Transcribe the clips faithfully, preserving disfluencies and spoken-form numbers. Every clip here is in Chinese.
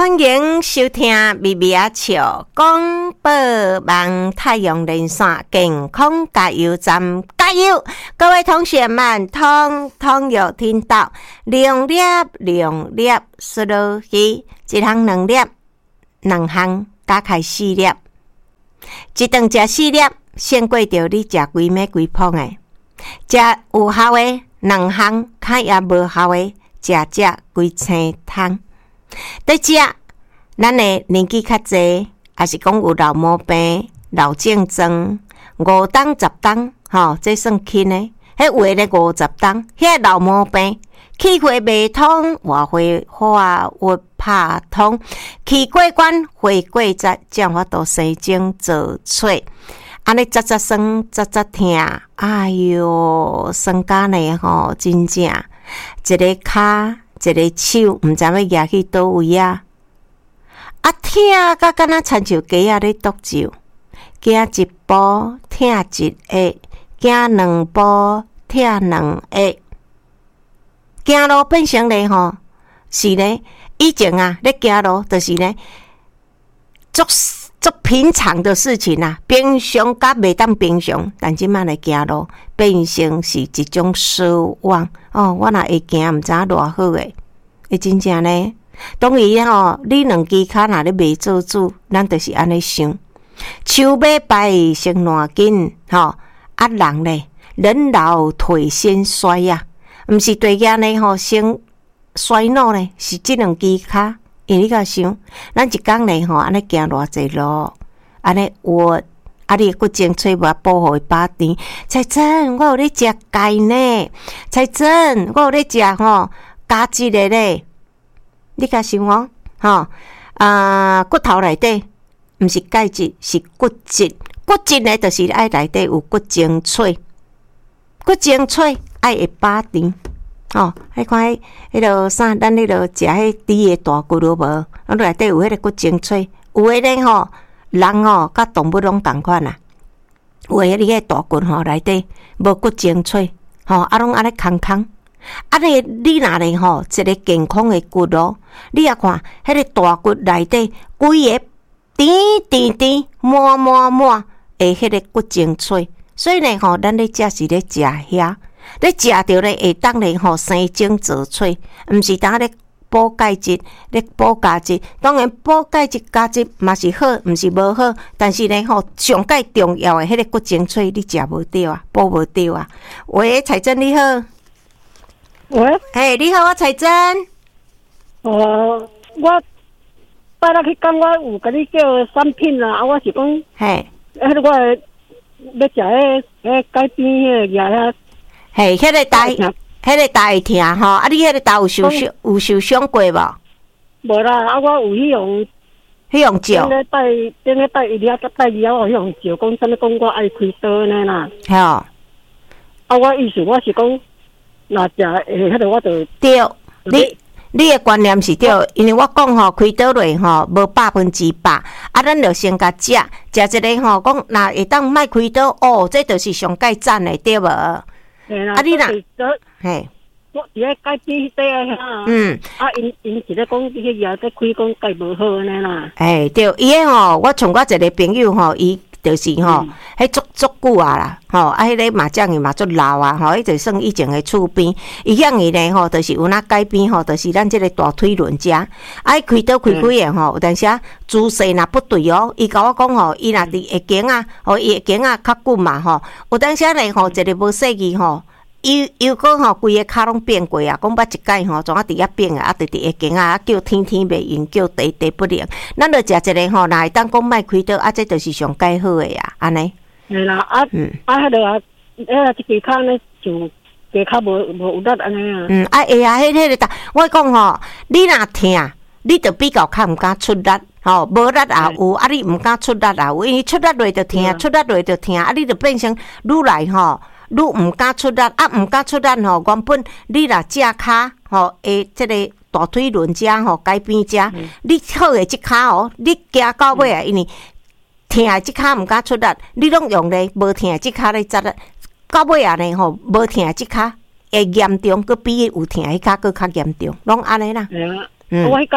欢迎收听咪咪啊笑广播网太阳连线健康加油站，加油！各位同学们，通通有听到两粒两粒输落去，一项两粒，两项加起四粒，一顿食四粒，胜过着你食几暝几捧的。食有效的两项，看也无效的，食食几青汤。在食，咱的年纪较济，还是讲有老毛病、老症状，五档十档，吼，这算轻的。迄有的咧五十档，迄老毛病，气血未通，外血化血拍通，气过关，血过窄，才法度生精造嘴。安尼扎扎酸，扎扎痛，哎哟，酸甲呢吼，真正一个骹。一个手毋知要举去倒位啊！啊，疼甲敢若亲像鸡仔咧剁酒，行一步疼一下，行两步疼两下，行路变成咧吼是咧以前啊咧行路就是咧足足平常的事情啊，平常甲袂当平常，但即摆来行路变成是一种奢望哦。我若会行，毋知影偌好诶，会真正呢。当然吼，你两支骹若咧袂做主，咱就是安尼想。手尾摆先烂紧吼，啊人咧，人老腿先衰啊，毋是对眼呢吼先衰老呢，是即两支骹。因为你甲想，咱一工咧吼，安尼行偌济路，安尼活，啊你骨精髓无保护饱甜。彩珍，我有咧食钙呢，彩珍，我有咧食吼加质的咧。你甲想哦，吼啊骨头内底毋是钙质，是骨质。骨质咧，就是爱内底有骨精髓，骨精髓爱会饱甜。哦，迄看迄迄落啥，咱迄落食迄猪的大骨有无？啊，内底有迄个骨精髓，有诶咧吼，人吼甲动物拢共款啊。有诶，你迄大骨吼内底无骨精髓，吼啊，拢安尼空空。啊，你你若咧吼一个健康诶骨咯，你也看迄个大骨内底规个甜甜甜满满满诶，迄个骨精髓。所以呢吼，咱咧食是咧食遐。你食着咧会当咧吼生精造嘴，毋是当咧补钙质，咧补加质。当然补钙质加质嘛是好，毋是无好。但是咧吼上介重要诶，迄个骨精髓你食无着啊，补无着啊。喂，彩珍你好。 喂， 嘿，你好，我彩珍。 哦，我拜六去讲，我有甲你叫产品啦，啊，我是讲， 嘿， 迄个我要食迄迄改变迄个药啦。 嘿，迄个大，迄个大会疼吼，啊，你迄个大有受伤有受伤过无？ 无啦，啊，我有迄样， 迄样照。 顶咧带，顶咧带伊了，带伊了，我迄样照，讲啥物讲我爱开刀呢啦。 吼，啊， 我意思我是讲，若食诶，迄个我就对，你你诶观念是对，因为我讲吼，开刀类吼无百分之百，啊，咱着先甲食，食一个吼，讲若会当莫开刀，哦，这著是上介赞诶，对无？ 啊，你若嘿， 我伫咧改变迄块啊， 嗯， 啊，因因是咧讲迄个药在开讲介无好安尼啦。 哎，对，伊个吼，我从我一个朋友吼，伊就是吼，迄足足久啊啦，吼，啊，迄个麻将伊嘛足老啊，吼，伊就算以前的厝边，伊向伊咧吼，就是有哪改变吼，就是咱即个大腿轮遮，啊，开刀开开的吼，有当时啊姿势若不对哦，伊甲我讲吼，伊若伫下颈啊，吼，伊下颈啊较紧嘛吼，有当时咧吼，一个无细意吼。又又讲吼，规个骹拢变过啊！讲捌一摆吼，怎啊伫遐变啊？啊，伫伫下颈啊，叫天天袂用，叫地地不灵。咱着食一个吼，若会当讲莫开刀，啊，这著是上介好诶啊！安尼。 是啦，啊，嗯，啊，迄个啊，迄个一支骹呢，就加骹无无有力安尼啊。 嗯，啊，会啊，迄迄个，我讲吼，你若疼，你着比较较毋敢出力。吼，无力也有，啊，你毋敢出力也有，因为出力落着疼，出力落着疼，啊，你着变成愈来吼。你毋敢出力，啊，毋敢出力吼，原本你若只骹吼，诶，即个大腿轮遮吼，改变遮，嗯、你好诶，即骹哦，你行到尾啊，因为疼诶，即骹毋敢出力，你拢用咧无疼诶，即骹咧扎咧，到尾啊呢吼，无疼诶，即骹会严重，佮比有疼迄骹佮较严重，拢安尼啦。 系啊，嗯、我迄工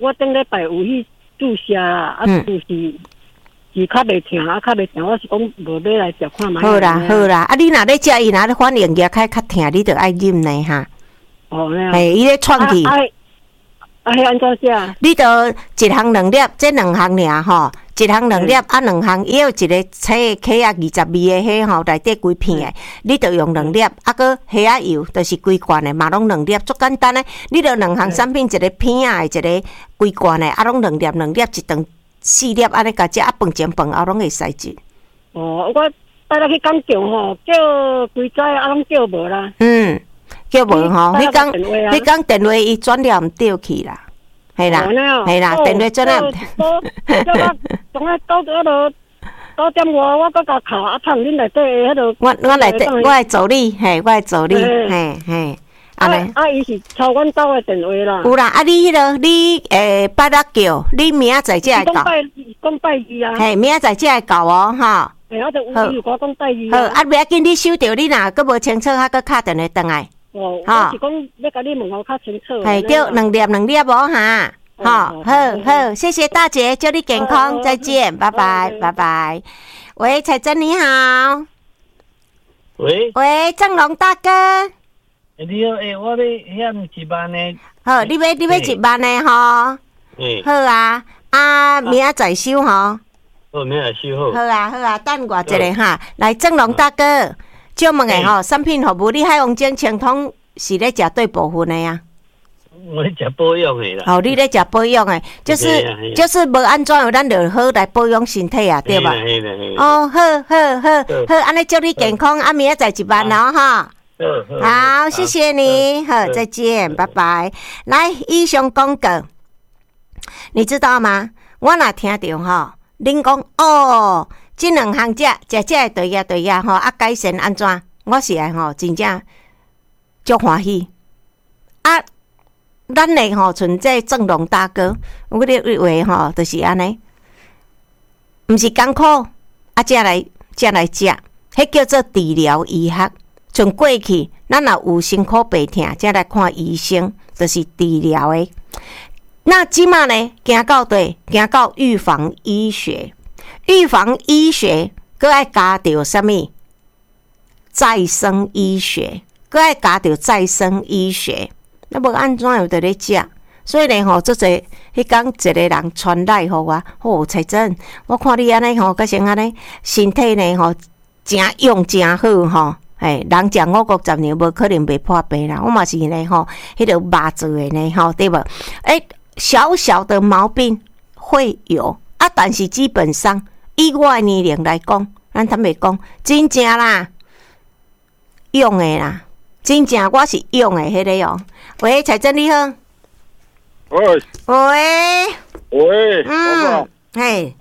我顶礼拜有去注射啦，啊，就是是较袂疼，啊，较袂疼，我是讲无要来食看卖。 好啦好啦，啊，你若咧食伊若咧反应液较较疼，你着爱啉呢哈。 哦，那样。 嘿，伊咧创气。 啊啊，迄安怎食？ 你着一项两粒，这两项尔吼，一项两粒，啊，两项也有一个切克啊，二十味的迄吼，内底规片的，你着用两粒，啊，搁虾仔油，就是规罐的，嘛拢两粒，足简单的。你着两项产品，一个片啊，一个规罐的，啊，拢两粒，两粒一顿四粒，安尼甲食，啊，饭前饭后拢会使食。 哦，我带来去讲叫吼，叫规仔啊，拢叫无啦。 嗯。叫无吼，迄工迄工电话伊转了毋对去啦，系啦，系啦，电话转了。 叫我从啊九嗰度九點外，我嗰個卡啊窗恁內底迄度。我我內底，我會助你，嘿，我會助你，嘿嘿。 啊啊！伊是抄阮兜的電話啦。 有啦，啊你迄個你誒拜六叫，你明仔載才會到。 講拜講拜二啊。 嘿，明仔載才會到哦，哈。 嘿，我就有有我講拜二。 好，啊，袂要緊，你收到你若閣無清楚，還閣敲電話轉來。 哦，我是講要甲你問我較清楚。 係對，兩粒兩粒無哈，好，好，好，謝謝大姐，祝你健康，再見，拜拜，拜拜。喂，彩珍你好。 喂。 喂，正龍大哥。 你好，誒，我咧險一萬呢。 好，你要你要一萬呢吼。 嗯。 好啊，啊，明仔載收吼。 好，明仔收好。 好啊，好啊，等我一下哈，來正龍大哥。借問嘅吼，產品服務你海王精清通是咧食對部分嘅啊？ 我咧食保養嘅啦。 哦，你咧食保養嘅，就是就是無安怎樣，咱就好來保養身體啊，對吧？哦，好好好好，安尼祝你健康，啊，明仔載一萬咯哈。好，謝謝你，好，再見，拜拜。來，以上廣告，你知道嗎？我若聽到吼，恁講哦。即兩項食食食對呀對呀吼，啊改善安怎？我是來吼真正足歡喜。啊，咱嚟吼存在正龍大哥，我哋以為吼就是安尼，毋是艱苦啊，才來才來食，迄叫做治療醫學。從過去咱若有身軀病痛，才來看醫生，就是治療誒。那即馬呢，行到對，行到預防醫學。預防醫學，佮愛加到什麼？再生醫學，佮愛加到再生醫學。那無安怎有得咧食？所以呢，吼，做者迄講一個人傳來互我，哦，彩珍，我看你安尼吼，佮像安尼身體呢吼，真用真好吼。誒，人食五穀十年，無可能袂破病啦。我嘛是呢吼，迄個肉做的呢吼，對無？誒，小小的毛病會有啊，但是基本上。以我的年齡來講，咱坦白講，真正啦，用的啦，真正我是用的迄個哦。喂，彩珍你好。 喂。 喂。 喂。 嗯。嘿。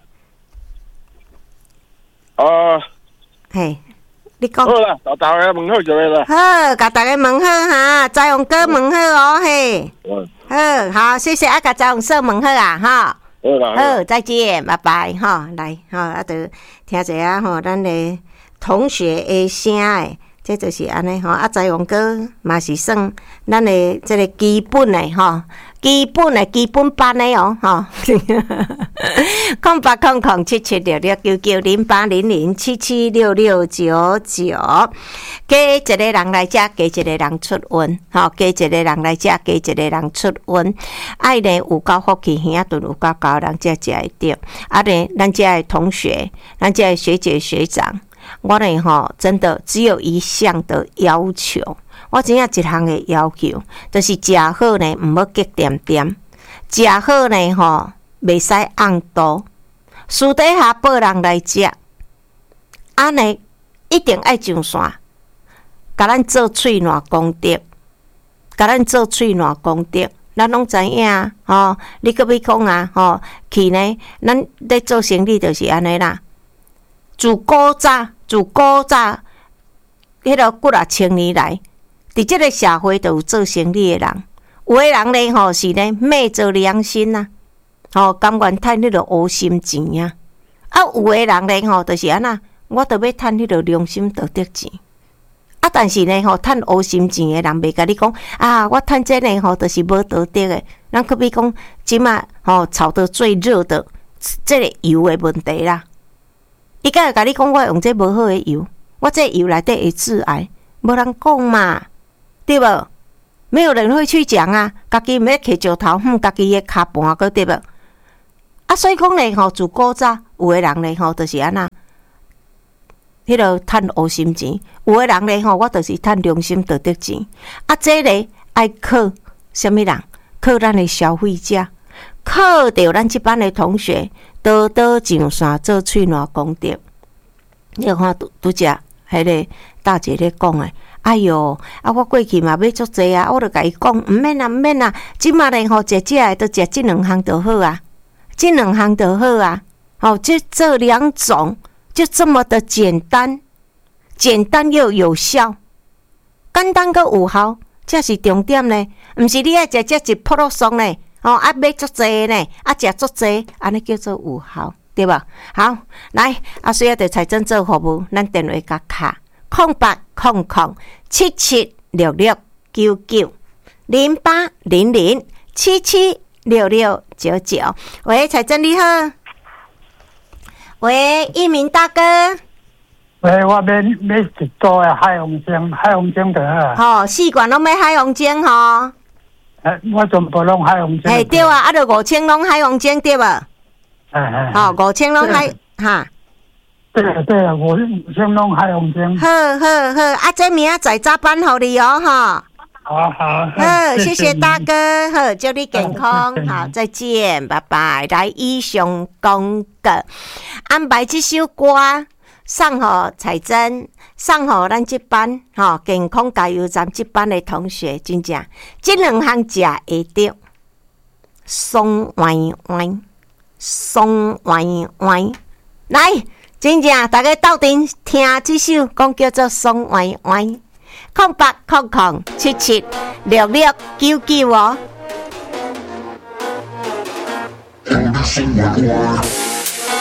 啊。 嘿，你講。 好啦，大大家問好就嚟啦。 好，甲大家問好哈，再用哥問好哦，嘿。 嗯。 好，好，謝謝啊，甲再用說問好啊，哈。 好， 好，再見，拜拜，哈，來，哈，啊，就聽一下吼，咱的同學的聲誒，這就是安尼吼，啊，再用個嘛是算咱的這個基本的吼，基本的基本班的哦，吼，空八空空七七六六九九零八零零七七六六九九，加一個人來食，加一個人出運，吼，加一個人來食，加一個人出運。愛呢有夠福氣，兄頓有夠高人才食會到。啊呢，咱這的同學，咱這的學姐學長，我呢吼真的只有一項的要求。我只有一項的要求，就是食好呢，毋要激點點；食好呢，吼袂使紅多。私底下報人來食，安尼一定愛上線，甲咱做喙暖功德，甲咱做喙暖功德，咱攏知影吼。你閣要講啊，吼去呢？咱咧做生意就是安尼啦。自古早，自古早，迄個幾啊千年來。伫即個社會都有做生意的人，有的人呢吼是呢昧着良心呐、啊，吼甘願趁迄個烏心錢啊，啊有的人呢吼就是安那，我都要趁迄個良心道德錢，啊但是呢吼趁烏心錢的人袂甲你講啊，我趁這呢吼就是無道德的， 咱可比讲即马吼炒得最热的这个油的问题啦。伊敢会甲你讲我用这无好的油，我这油内底会致癌，无人讲嘛，对无？没有人会去讲啊，家己毋要摕石头哼家己的骹盘个对无？啊，所以讲咧吼，自古早有诶人咧吼，就是安那，迄落趁乌心钱；有诶人咧吼，我就是趁良心道德钱。啊，这咧爱靠什么人？靠咱的消费者，靠着咱即班的同学，倒倒上山做喙烂功德。你看拄拄只迄个大姐咧讲诶。哎哟，啊！我过去嘛买足济啊，我著甲伊讲，毋免啊，毋免啊，即马咧吼，食食诶，都食即两项就好啊，即两项就好啊。哦，这这两种就这么的简单，简单又有效，简单佮有效，这是重点呢。毋是你爱食食一扑落松呢，哦，啊买足济呢，啊食足济，安尼叫做有效，对吧？好，来，啊，需要对财政做服务，咱电话甲卡。空八空空七七六六九九零八零零七七六六九九。喂，财政你好。喂，一鸣大哥。 喂，我买买一组的海虹精，海虹精的啊。 吼，四罐拢买海虹精吼。 哎，我全部拢海虹精。 哎，对啊，啊，著五千拢海虹精对无？哎哎。 吼，五千拢海哈。 对啊对啊，我先弄海虹精。 好好好，啊，这明仔载早班互你哦，哈。 好好。 好，谢谢大哥，好，祝你健康，好，再见，拜拜。来，以上讲个安排这首歌送互彩珍，送互咱这班吼健康加油站这班的同学，真正这两项食会着，松歪歪，松歪歪，来。真正大家斗阵听这首，讲叫做《松歪歪》，空八空空七七六六九九哦。